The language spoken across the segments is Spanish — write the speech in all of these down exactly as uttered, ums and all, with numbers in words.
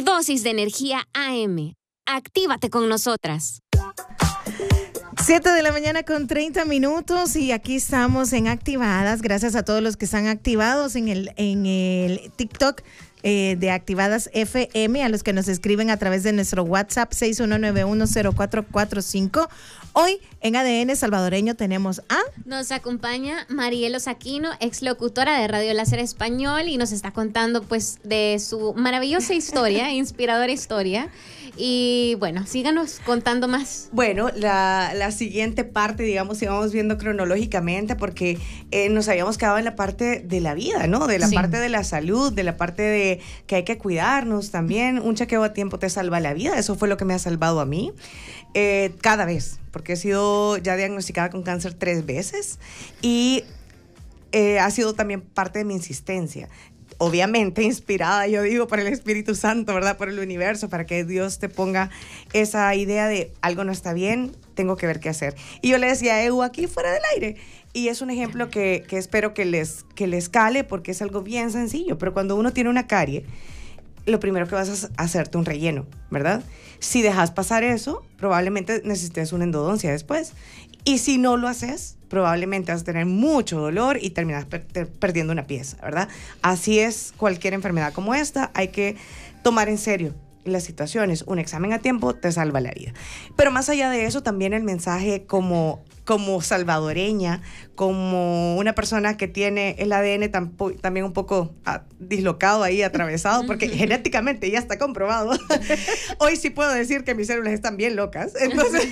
dosis de energía A M. Actívate con nosotras. siete de la mañana con treinta minutos y aquí estamos en Activadas. Gracias a todos los que están activados en el, en el TikTok eh, de Activadas F M, a los que nos escriben a través de nuestro WhatsApp seis uno nueve uno cero cuatro cuatro cinco. Hoy en A D N Salvadoreño tenemos a... Nos acompaña Marielo Saquino, exlocutora de Radio Láser Español, y nos está contando pues de su maravillosa historia, inspiradora historia. Y bueno, síganos contando más. Bueno, la, la siguiente parte, digamos, íbamos viendo cronológicamente porque eh, nos habíamos quedado en la parte de la vida, ¿no? De la sí. parte de la salud, de la parte de que hay que cuidarnos también. Un chequeo a tiempo te salva la vida. Eso fue lo que me ha salvado a mí. Eh, cada vez, porque he sido ya diagnosticada con cáncer tres veces y eh, ha sido también parte de mi insistencia. Obviamente inspirada, yo digo, por el Espíritu Santo, ¿verdad? Por el universo, para que Dios te ponga esa idea de algo no está bien, tengo que ver qué hacer. Y yo le decía a Eu aquí fuera del aire, y es un ejemplo que, que espero que les, que les cale, porque es algo bien sencillo, pero cuando uno tiene una carie, lo primero que vas a hacerte un relleno, ¿verdad? Si dejas pasar eso, probablemente necesites una endodoncia después. Y si no lo haces, probablemente vas a tener mucho dolor y terminas per perdiendo una pieza, ¿verdad? Así es cualquier enfermedad como esta. Hay que tomar en serio las situaciones. Un examen a tiempo te salva la vida. Pero más allá de eso, también el mensaje como, como salvadoreña, como una persona que tiene el A D N también un poco ah, dislocado ahí, atravesado, porque genéticamente ya está comprobado. Hoy sí puedo decir que mis células están bien locas. Entonces,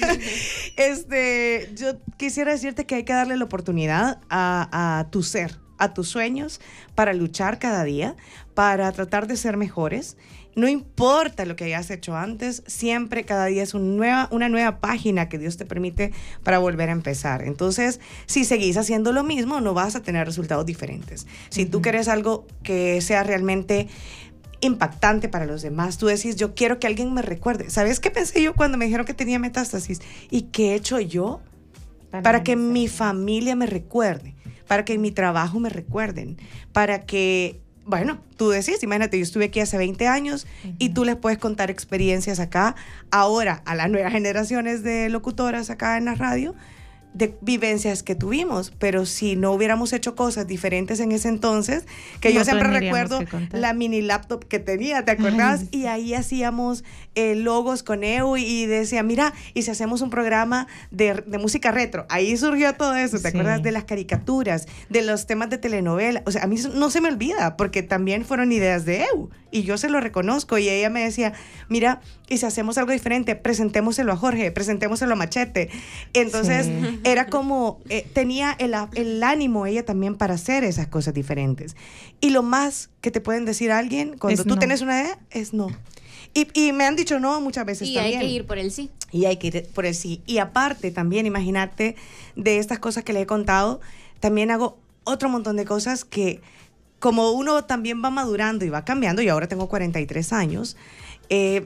este, yo quisiera decirte que hay que darle la oportunidad a, a tu ser, a tus sueños, para luchar cada día, para tratar de ser mejores. No importa lo que hayas hecho antes, siempre, cada día es un nueva, una nueva página que Dios te permite para volver a empezar. Entonces, si seguís haciendo lo mismo, no vas a tener resultados diferentes. Si uh-huh. tú quieres algo que sea realmente impactante para los demás, tú decís, yo quiero que alguien me recuerde. ¿Sabes qué pensé yo cuando me dijeron que tenía metástasis? ¿Y qué he hecho yo para, para que mi familia me recuerde? Para que en mi trabajo me recuerden, para que, bueno, tú decís, imagínate, yo estuve aquí hace veinte años uh-huh. y tú les puedes contar experiencias acá, ahora a las nuevas generaciones de locutoras acá en la radio, de vivencias que tuvimos, pero si no hubiéramos hecho cosas diferentes en ese entonces, que no yo siempre recuerdo la mini laptop que tenía, ¿te acuerdas? Ay, sí. Y ahí hacíamos eh, logos con Eu y decía, mira, y si hacemos un programa de, de música retro, ahí surgió todo eso, ¿te sí. acuerdas? De las caricaturas, de los temas de telenovela, o sea, a mí no se me olvida, porque también fueron ideas de Eu, y yo se lo reconozco, y ella me decía, mira, y si hacemos algo diferente, presentémoselo a Jorge, presentémoselo a Machete. Entonces, sí. era como, eh, tenía el, el ánimo ella también para hacer esas cosas diferentes. Y lo más que te pueden decir a alguien cuando es tú no. tienes una idea es no. Y, y me han dicho no muchas veces y también. Y hay que ir por el sí. Y hay que ir por el sí. Y aparte también, imagínate, de estas cosas que le he contado, también hago otro montón de cosas que, como uno también va madurando y va cambiando, y ahora tengo cuarenta y tres años, eh,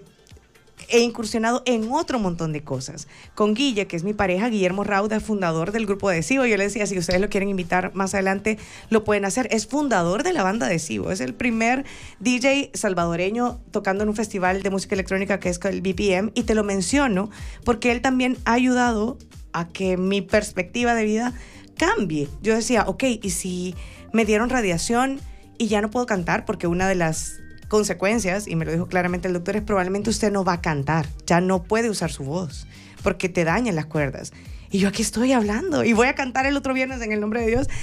he incursionado en otro montón de cosas. Con Guille, que es mi pareja, Guillermo Rauda, fundador del grupo Adhesivo. Yo le decía, si ustedes lo quieren invitar más adelante, lo pueden hacer. Es fundador de la banda Adhesivo. Es el primer D J salvadoreño tocando en un festival de música electrónica que es el B P M. Y te lo menciono porque él también ha ayudado a que mi perspectiva de vida cambie. Yo decía, ok, ¿y si me dieron radiación y ya no puedo cantar? Porque una de las consecuencias, y me lo dijo claramente el doctor, es probablemente usted no va a cantar, ya no puede usar su voz, porque te dañan las cuerdas. Y yo aquí estoy hablando, y voy a cantar el otro viernes en el nombre de Dios,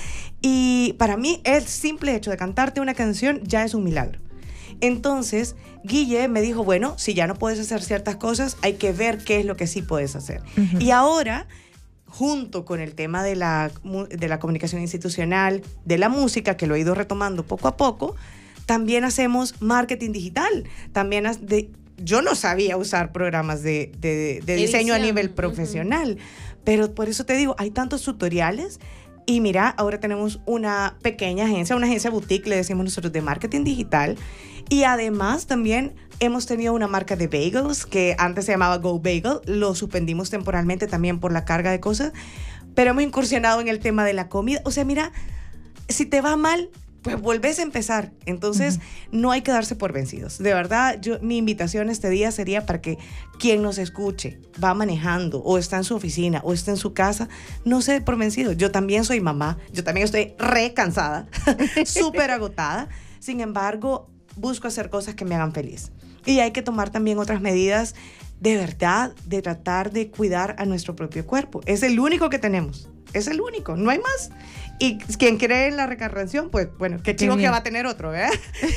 y para mí el simple hecho de cantarte una canción ya es un milagro. Entonces, Guille me dijo, bueno, si ya no puedes hacer ciertas cosas, hay que ver qué es lo que sí puedes hacer. Uh-huh. Y ahora, junto con el tema de la, de la comunicación institucional, de la música, que lo he ido retomando poco a poco, también hacemos marketing digital. También de, yo no sabía usar programas de, de, de diseño a nivel profesional, uh-huh. pero por eso te digo, hay tantos tutoriales. Y mira, ahora tenemos una pequeña agencia, una agencia boutique, le decimos nosotros, de marketing digital. Y además también hemos tenido una marca de bagels que antes se llamaba Go Bagel. Lo suspendimos temporalmente también por la carga de cosas. Pero hemos incursionado en el tema de la comida. O sea, mira, si te va mal, pues volvés a empezar. Entonces, uh-huh. no hay que darse por vencidos. De verdad, yo, mi invitación este día sería para que quien nos escuche, va manejando, o está en su oficina, o está en su casa, no se dé por vencido. Yo también soy mamá, yo también estoy re cansada, súper agotada. Sin embargo, busco hacer cosas que me hagan feliz. Y hay que tomar también otras medidas de verdad, de tratar de cuidar a nuestro propio cuerpo. Es el único que tenemos. Es el único, no hay más. Y quien cree en la reencarnación, pues bueno, qué chivo que va a tener otro, ¿verdad?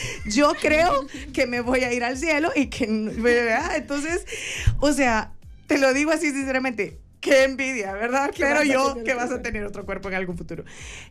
Yo creo que me voy a ir al cielo y que, ¿verdad? Entonces, o sea, te lo digo así sinceramente, qué envidia, ¿verdad? Pero yo que vas a tener otro cuerpo en algún futuro.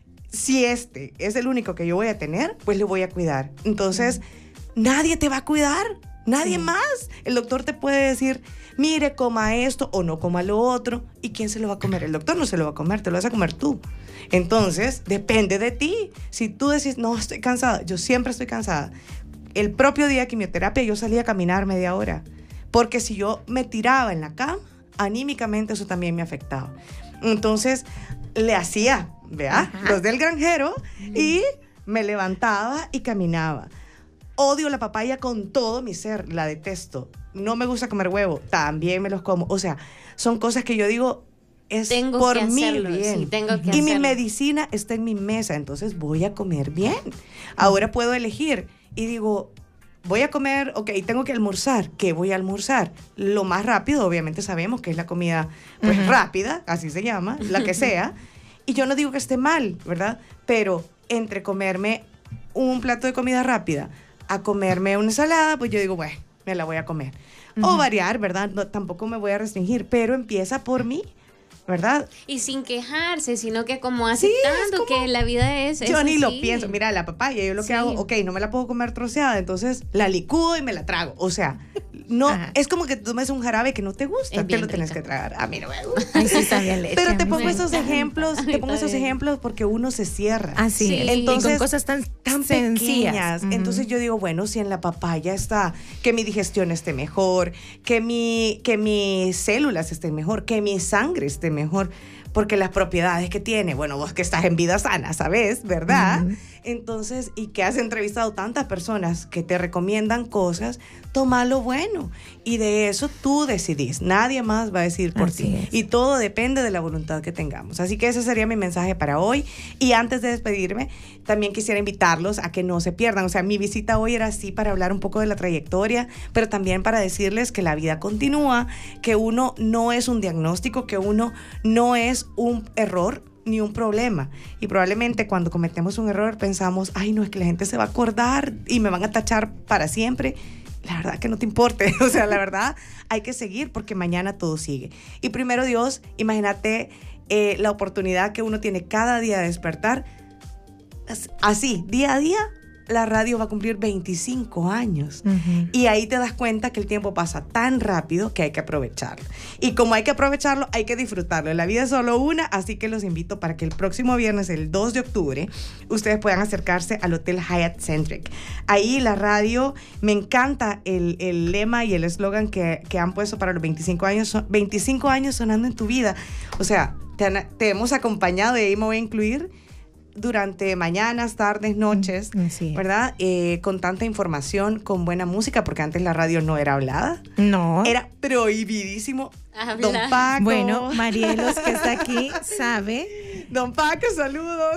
Si este es el único que yo voy a tener, pues lo voy a cuidar. Entonces, mm. nadie te va a cuidar, nadie sí. más. El doctor te puede decir, mire, coma esto o no coma lo otro. ¿Y quién se lo va a comer? El doctor no se lo va a comer, te lo vas a comer tú. Entonces, depende de ti. Si tú decís, no, estoy cansada, yo siempre estoy cansada. El propio día de quimioterapia yo salía a caminar media hora. Porque si yo me tiraba en la cama, anímicamente eso también me afectaba. Entonces, le hacía, ¿vea? Los del granjero y me levantaba y caminaba. Odio la papaya con todo mi ser, la detesto. No me gusta comer huevo, también me los como. O sea, son cosas que yo digo, es tengo por que mi hacerlo, bien. Sí, tengo que y hacerlo. mi medicina está en mi mesa, entonces voy a comer bien. Ahora puedo elegir y digo, voy a comer, ok, tengo que almorzar. ¿Qué voy a almorzar? Lo más rápido, obviamente sabemos que es la comida pues uh-huh. rápida, así se llama, la que sea. Y yo no digo que esté mal, ¿verdad? Pero entre comerme un plato de comida rápida a comerme una ensalada, pues yo digo, bueno, me la voy a comer. Uh-huh. O variar, ¿verdad? No, tampoco me voy a restringir, pero empieza por mí, ¿verdad? Y sin quejarse, sino que como aceptando sí, como, que la vida es yo es ni así. Lo pienso. Mira, la papaya, yo lo que sí. hago, ok, no me la puedo comer troceada, entonces la licúo y me la trago. O sea, no, Ajá. es como que tú tomes un jarabe que no te gusta, te lo rica. Tienes que tragar. A mí no me gusta. Ay, sí, está bien leche. Pero te pongo estos ejemplos, te pongo estos ejemplos porque uno se cierra. Así es. Entonces, y con cosas tan, tan pequeñas. Uh-huh. Entonces yo digo, bueno, si en la papaya está que mi digestión esté mejor, que mi, que mis células estén mejor, que mi sangre esté mejor, porque las propiedades que tiene, bueno, vos que estás en vida sana, ¿sabes? ¿Verdad? Uh-huh. Entonces, y que has entrevistado tantas personas que te recomiendan cosas, toma lo bueno. Y de eso tú decidís. Nadie más va a decir por Así ti. Es. Y todo depende de la voluntad que tengamos. Así que ese sería mi mensaje para hoy. Y antes de despedirme, también quisiera invitarlos a que no se pierdan. O sea, mi visita hoy era así para hablar un poco de la trayectoria, pero también para decirles que la vida continúa, que uno no es un diagnóstico, que uno no es un error ni un problema. Y probablemente cuando cometemos un error pensamos, ay, no, es que la gente se va a acordar y me van a tachar para siempre. La verdad que no te importe. O sea, la verdad hay que seguir porque mañana todo sigue. Y primero Dios, imagínate eh, la oportunidad que uno tiene cada día de despertar. Así, día a día, la radio va a cumplir veinticinco años. Uh-huh. Y ahí te das cuenta que el tiempo pasa tan rápido que hay que aprovecharlo. Y como hay que aprovecharlo, hay que disfrutarlo. La vida es solo una, así que los invito para que el próximo viernes, el dos de octubre, ustedes puedan acercarse al Hotel Hyatt Centric. Ahí la radio, me encanta el, el lema y el eslogan que, que han puesto para los veinticinco años. Son veinticinco años sonando en tu vida. O sea, te, han, te hemos acompañado y ahí me voy a incluir durante mañanas, tardes, noches, sí. ¿verdad? Eh, con tanta información, con buena música, porque antes la radio no era hablada. No. Era prohibidísimo. Habla. Don Paco. Bueno, Marielos, que está aquí, sabe. Don Paco, saludos.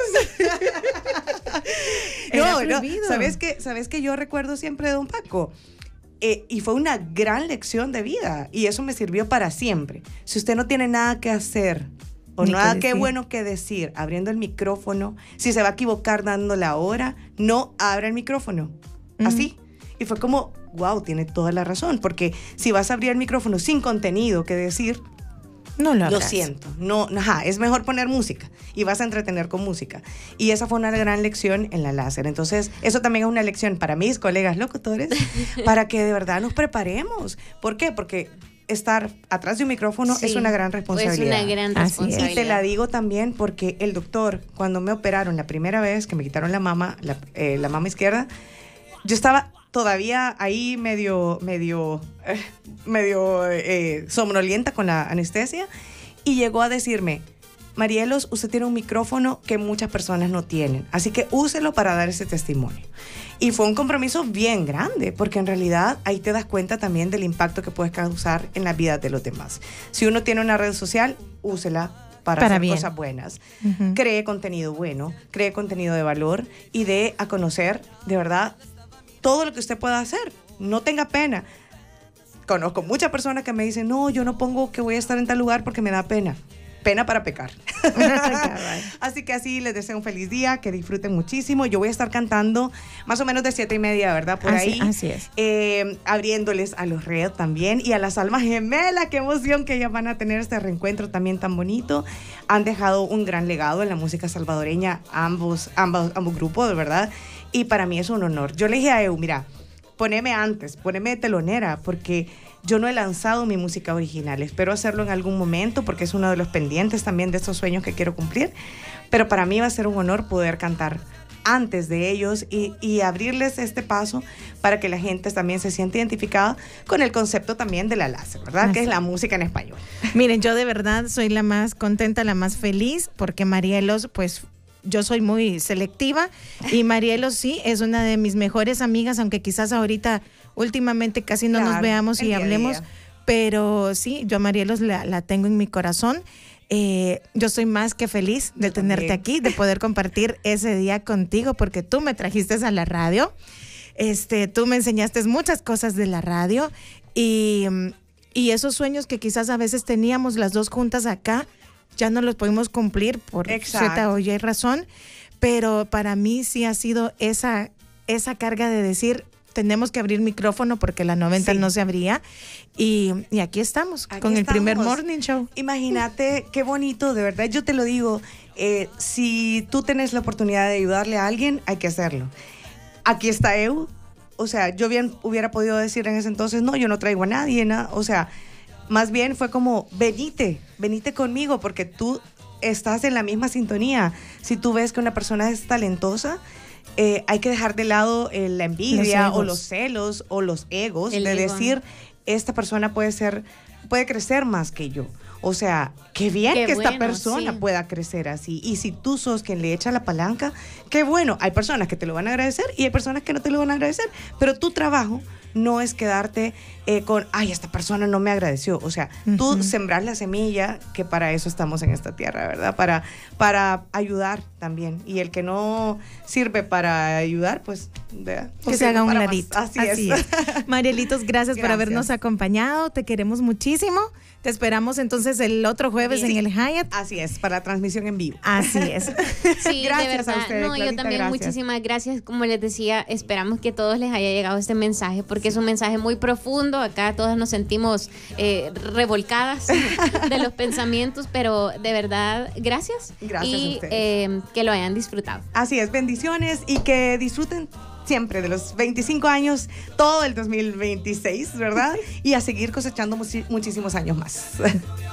no, no, ¿sabes qué? ¿Sabes qué? Yo recuerdo siempre de Don Paco. Eh, y fue una gran lección de vida. Y eso me sirvió para siempre. Si usted no tiene nada que hacer, o Ni nada que bueno que decir, abriendo el micrófono, si se va a equivocar dando la hora, no abra el micrófono. Uh-huh. Así. Y fue como, wow, tiene toda la razón, porque si vas a abrir el micrófono sin contenido que decir, no lo, lo siento. No, ajá, es mejor poner música y vas a entretener con música. Y esa fue una gran lección en la láser. Entonces, eso también es una lección para mis colegas locutores, para que de verdad nos preparemos. ¿Por qué? Porque estar atrás de un micrófono sí, es una gran responsabilidad. Es una gran responsabilidad. Y te la digo también porque el doctor, cuando me operaron la primera vez, que me quitaron la mama, la, eh, la mama izquierda, yo estaba todavía ahí medio, medio, eh, medio eh, somnolienta con la anestesia y llegó a decirme, Marielos, usted tiene un micrófono que muchas personas no tienen, así que úselo para dar ese testimonio. Y fue un compromiso bien grande, porque en realidad ahí te das cuenta también del impacto que puedes causar en la vida de los demás. Si uno tiene una red social, úsela para, para hacer bien. Cosas buenas. Uh-huh. Cree contenido bueno, cree contenido de valor y dé a conocer, de verdad, todo lo que usted pueda hacer. No tenga pena. Conozco muchas personas que me dicen, no, yo no pongo que voy a estar en tal lugar porque me da pena. Pena para pecar. Así que así les deseo un feliz día, que disfruten muchísimo. Yo voy a estar cantando más o menos de siete y media, ¿verdad? Por así, ahí. Así es. Eh, abriéndoles a los Red también y a las almas gemelas. Qué emoción que ellas van a tener este reencuentro también tan bonito. Han dejado un gran legado en la música salvadoreña, ambos, ambos, ambos grupos, de verdad. Y para mí es un honor. Yo le dije a Eu, mira, poneme antes, poneme de telonera, porque yo no he lanzado mi música original. Espero hacerlo en algún momento porque es uno de los pendientes también de estos sueños que quiero cumplir. Pero para mí va a ser un honor poder cantar antes de ellos y, y abrirles este paso para que la gente también se sienta identificada con el concepto también de la láser, ¿verdad? Así. Que es la música en español. Miren, yo de verdad soy la más contenta, la más feliz, porque Marielos, pues yo soy muy selectiva y Marielos sí es una de mis mejores amigas, aunque quizás ahorita últimamente casi no claro, nos veamos y hablemos, día. Pero sí, yo a Marielos la, la tengo en mi corazón. Eh, yo soy más que feliz de yo tenerte también. Aquí, de poder compartir ese día contigo, porque tú me trajiste a la radio, este, tú me enseñaste muchas cosas de la radio y, y esos sueños que quizás a veces teníamos las dos juntas acá, ya no los pudimos cumplir por Z o Y razón, pero para mí sí ha sido esa, esa carga de decir, tenemos que abrir micrófono porque la noventa sí. no se abría y, y aquí estamos aquí con estamos. El primer morning show. Imagínate qué bonito, de verdad, yo te lo digo, eh, si tú tienes la oportunidad de ayudarle a alguien, hay que hacerlo. Aquí está Eu, o sea, yo bien hubiera podido decir en ese entonces, no, yo no traigo a nadie, nada, o sea, más bien fue como, venite, venite conmigo porque tú estás en la misma sintonía. Si tú ves que una persona es talentosa, eh, hay que dejar de lado eh, la envidia los o los celos o los egos El de ego. Decir, esta persona puede ser, puede crecer más que yo. O sea, qué bien qué que bueno, esta persona sí. pueda crecer así. Y si tú sos quien le echa la palanca, qué bueno. Hay personas que te lo van a agradecer y hay personas que no te lo van a agradecer. Pero tu trabajo no es quedarte eh, con, ay, esta persona no me agradeció. O sea, uh-huh. tú sembrar la semilla, que para eso estamos en esta tierra, ¿verdad? Para, para ayudar también. Y el que no sirve para ayudar, pues... ¿verdad? Que se haga un ladito. Así, Así es. es. Marielitos, gracias, gracias por habernos acompañado. Te queremos muchísimo. Te esperamos entonces el otro jueves sí, en el Hyatt. Así es, para la transmisión en vivo. Así es. Sí, gracias de verdad. A ustedes, no, Claudita, yo también gracias. Muchísimas gracias. Como les decía, esperamos que a todos les haya llegado este mensaje, porque sí. es un mensaje muy profundo. Acá todas nos sentimos eh, revolcadas de los pensamientos, pero de verdad, gracias. Gracias y, a ustedes. Eh, que lo hayan disfrutado. Así es, bendiciones y que disfruten siempre de los veinticinco años, todo el dos mil veintiséis, ¿verdad? Y a seguir cosechando much- muchísimos años más.